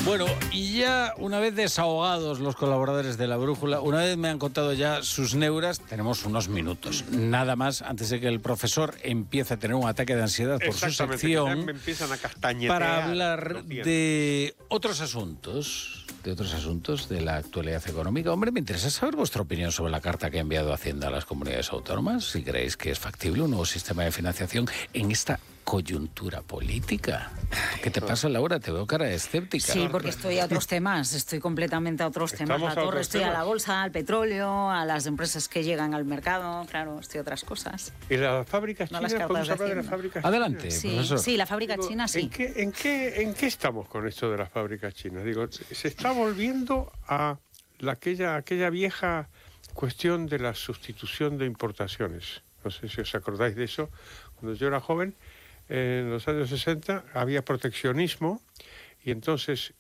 Bueno, y ya una vez desahogados los colaboradores de La Brújula, una vez me han contado ya sus neuras, tenemos unos minutos, nada más, antes de que el profesor empiece a tener un ataque de ansiedad por su sección, me empiezan a castañetear para hablar de otros asuntos, de la actualidad económica. Hombre, me interesa saber vuestra opinión sobre la carta que ha enviado Hacienda a las comunidades autónomas, si creéis que es factible un nuevo sistema de financiación en esta coyuntura política. ¿Qué te pasa, Laura? Te veo cara escéptica. Sí, porque estoy a otros temas, estoy completamente a otros temas. La torre, estoy a la bolsa, al petróleo, a las empresas que llegan al mercado, claro, estoy a otras cosas. ¿Y las fábricas chinas? ¿Podemos hablar de las fábricas chinas? Adelante, profesor. Sí, la fábrica china, sí. ¿En qué estamos con esto de las fábricas chinas? Digo, se está volviendo a aquella vieja cuestión de la sustitución de importaciones. No sé si os acordáis de eso. Cuando yo era joven, en los años 60, había proteccionismo y entonces,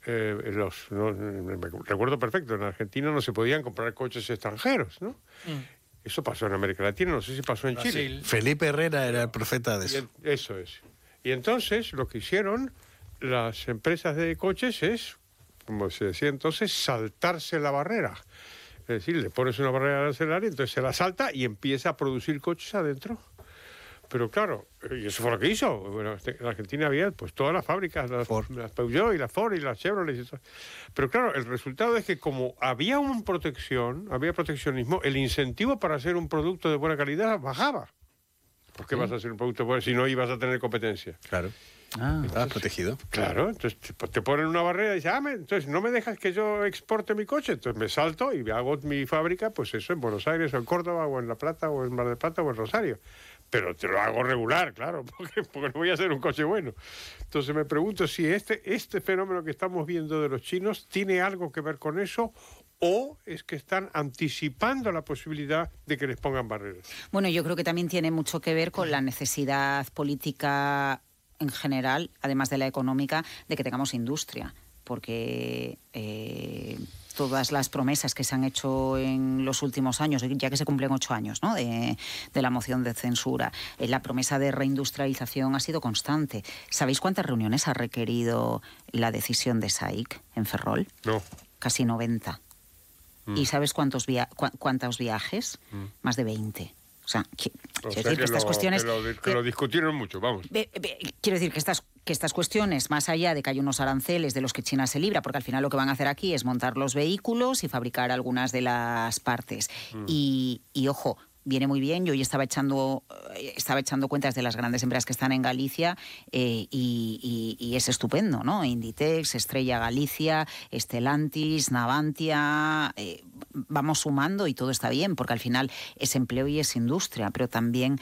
recuerdo perfecto, en Argentina no se podían comprar coches extranjeros, ¿no? Eso pasó en América Latina, no sé si pasó en Chile. Felipe Herrera era el profeta de eso. Eso es. Y entonces lo que hicieron las empresas de coches es, como se decía entonces, saltarse la barrera. Es decir, le pones una barrera arancelaria, entonces se la salta y empieza a producir coches adentro. Pero claro, y eso fue lo que hizo. Bueno, en Argentina había pues todas las fábricas, las Peugeot y las Ford y las Chevrolet y todo. Pero claro, el resultado es que como había proteccionismo, el incentivo para hacer un producto de buena calidad bajaba. ¿Por qué vas a hacer un producto bueno si no ibas a tener competencia? Claro. Estabas protegido. Claro, entonces te ponen una barrera y dices, entonces no me dejas que yo exporte mi coche, entonces me salto y hago mi fábrica, pues eso, en Buenos Aires o en Córdoba o en La Plata o en Mar del Plata o en Rosario. Pero te lo hago regular, claro, porque no voy a hacer un coche bueno. Entonces me pregunto si este fenómeno que estamos viendo de los chinos tiene algo que ver con eso o es que están anticipando la posibilidad de que les pongan barreras. Bueno, yo creo que también tiene mucho que ver con la necesidad política en general, además de la económica, de que tengamos industria, porque todas las promesas que se han hecho en los últimos años, ya que se cumplen 8 años, ¿no?, de la moción de censura, la promesa de reindustrialización ha sido constante. ¿Sabéis cuántas reuniones ha requerido la decisión de SAIC en Ferrol? No. Casi 90. ¿Y sabes cuántos viajes? Más de 20. O sea, estas cuestiones que lo discutieron mucho, vamos. Quiero decir que estas cuestiones, más allá de que hay unos aranceles de los que China se libra, porque al final lo que van a hacer aquí es montar los vehículos y fabricar algunas de las partes. Y ojo, viene muy bien. Yo hoy estaba echando cuentas de las grandes empresas que están en Galicia y es estupendo, ¿no? Inditex, Estrella Galicia, Stellantis, Navantia, vamos sumando y todo está bien, porque al final es empleo y es industria, pero también,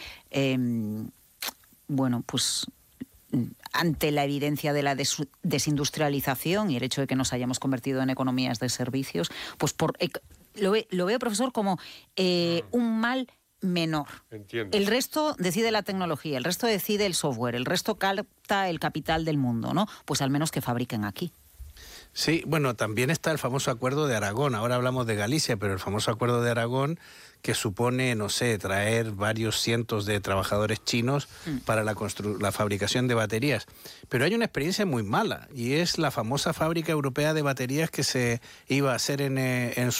pues ante la evidencia de la desindustrialización y el hecho de que nos hayamos convertido en economías de servicios, pues lo veo, profesor, como un mal menor. Entiendo. El resto decide la tecnología, el resto decide el software, el resto capta el capital del mundo, ¿no? Pues al menos que fabriquen aquí. Sí, bueno, también está el famoso acuerdo de Aragón. Ahora hablamos de Galicia, pero el famoso acuerdo de Aragón que supone, no sé, traer varios cientos de trabajadores chinos para la fabricación de baterías. Pero hay una experiencia muy mala y es la famosa fábrica europea de baterías que se iba a hacer en